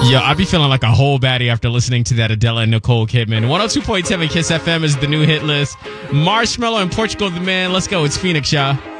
Yo, I be feeling like a whole baddie after listening to that Adele and Nicole Kidman. 102.7 Kiss FM is the new hit list. Marshmello and Portugal the Man. Let's go. It's Phoenix, y'all.